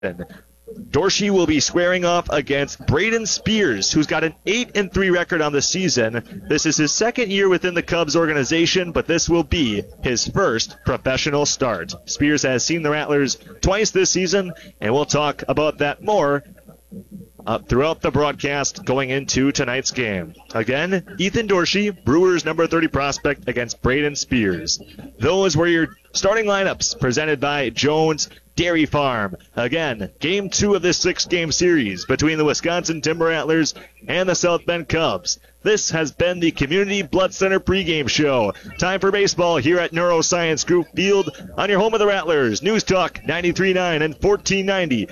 Dorsey will be squaring off against Braden Spears, who's got an 8-3 record on the season. This is his second year within the Cubs organization, but this will be his first professional start. Spears has seen the Rattlers twice this season, and we'll talk about that more throughout the broadcast going into tonight's game. Again, Ethan Dorsey, Brewers number 30 prospect against Braden Spears. Those were your starting lineups presented by Jones Dairy Farm. Again, game 2 of this 6-game series between the Wisconsin Timber Rattlers and the South Bend Cubs. This has been the Community Blood Center pregame show. Time for baseball here at Neuroscience Group Field on your home of the Rattlers. News Talk 93.9 and 1490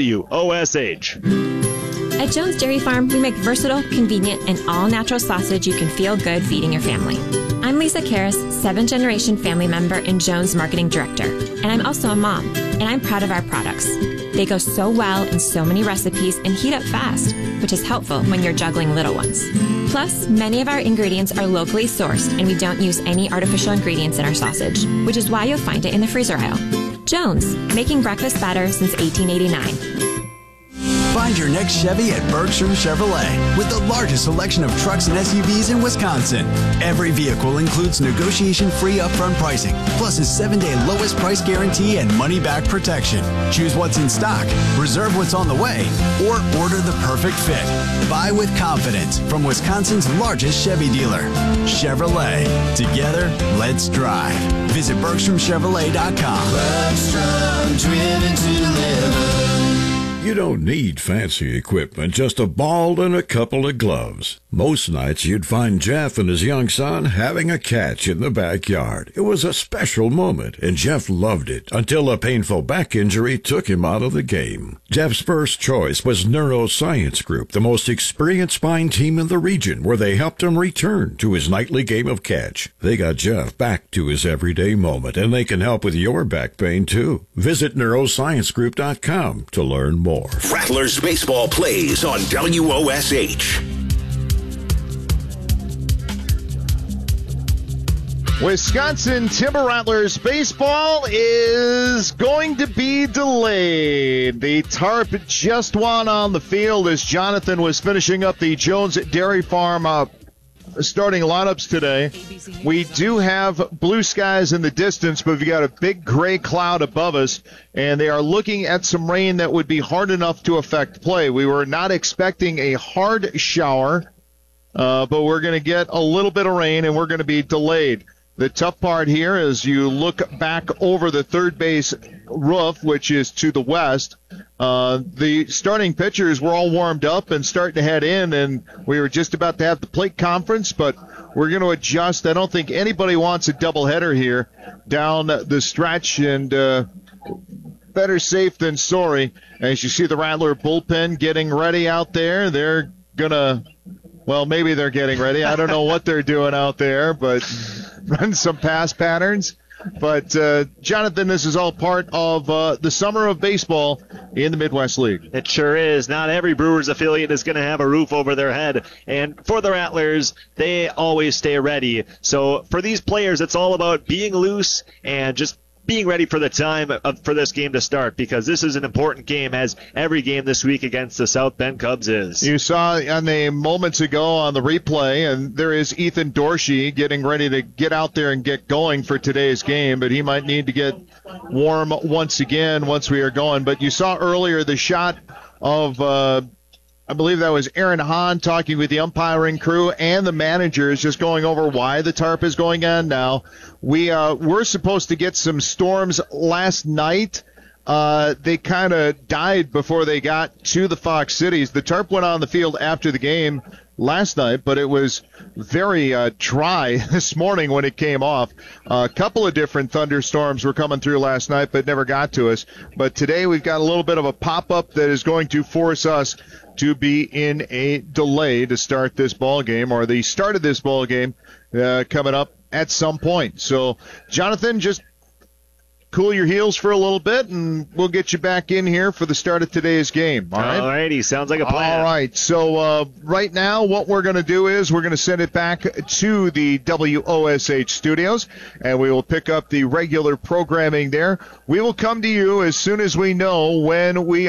WOSH. At Jones Dairy Farm, we make versatile, convenient, and all-natural sausage you can feel good feeding your family. I'm Lisa Karras, 7th-generation family member and Jones marketing director, and I'm also a mom, and I'm proud of our products. They go so well in so many recipes and heat up fast, which is helpful when you're juggling little ones. Plus, many of our ingredients are locally sourced, and we don't use any artificial ingredients in our sausage, which is why you'll find it in the freezer aisle. Jones, making breakfast better since 1889. Find your next Chevy at Bergstrom Chevrolet with the largest selection of trucks and SUVs in Wisconsin. Every vehicle includes negotiation-free upfront pricing, plus a 7-day lowest price guarantee and money-back protection. Choose what's in stock, reserve what's on the way, or order the perfect fit. Buy with confidence from Wisconsin's largest Chevy dealer. Chevrolet. Together, let's drive. Visit BergstromChevrolet.com. Bergstrom, driven to deliver. You don't need fancy equipment, just a ball and a couple of gloves. Most nights you'd find Jeff and his young son having a catch in the backyard. It was a special moment, and Jeff loved it until a painful back injury took him out of the game. Jeff's first choice was Neuroscience Group, the most experienced spine team in the region, where they helped him return to his nightly game of catch. They got Jeff back to his everyday moment, and they can help with your back pain, too. Visit neurosciencegroup.com to learn more. Rattlers baseball plays on WOSH. Wisconsin Timber Rattlers baseball is going to be delayed. The tarp just won on the field as Jonathan was finishing up the Jones Dairy Farm starting lineups today. We do have blue skies in the distance, but we've got a big gray cloud above us, and they are looking at some rain that would be hard enough to affect play. We were not expecting a hard shower, but we're going to get a little bit of rain, and we're going to be delayed. The tough part here is you look back over the third base roof, which is to the west. The starting pitchers were all warmed up and starting to head in, and we were just about to have the plate conference, but we're going to adjust. I don't think anybody wants a doubleheader here down the stretch, and better safe than sorry. As you see the Rattler bullpen getting ready out there, they're going to, well, maybe they're getting ready. I don't know what they're doing out there, but run some pass patterns. But, Jonathan, this is all part of the summer of baseball in the Midwest League. It sure is. Not every Brewers affiliate is going to have a roof over their head. And for the Rattlers, they always stay ready. So for these players, it's all about being loose and just being ready for the time for this game to start, because this is an important game, as every game this week against the South Bend Cubs is. You saw on the moments ago on the replay, and there is Ethan Dorsey getting ready to get out there and get going for today's game, but he might need to get warm once again once we are going. But you saw earlier the shot of I believe that was Aaron Hahn talking with the umpiring crew and the managers, just going over why the tarp is going on now. We were supposed to get some storms last night. They kind of died before they got to the Fox Cities. The tarp went on the field after the game last night, but it was very dry this morning when it came off. A couple of different thunderstorms were coming through last night, but never got to us. But today we've got a little bit of a pop-up that is going to force us to be in a delay to start this ball game, or the start of this ball game coming up at some point. So, Jonathan, just cool your heels for a little bit, and we'll get you back in here for the start of today's game. All right? All righty. Sounds like a plan. All right. So right now what we're going to do is we're going to send it back to the WOSH studios, and we will pick up the regular programming there. We will come to you as soon as we know when we